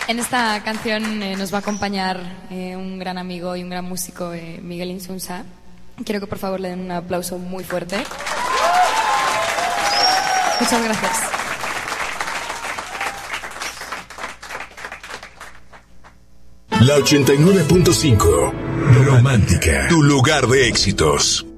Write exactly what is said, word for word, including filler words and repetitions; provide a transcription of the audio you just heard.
En esta canción eh, nos va a acompañar eh, un gran amigo y un gran músico, eh, Miguel Insunza. Quiero que por favor le den un aplauso muy fuerte. Muchas gracias. La ochenta y nueve punto cinco Romántica, tu lugar de éxitos.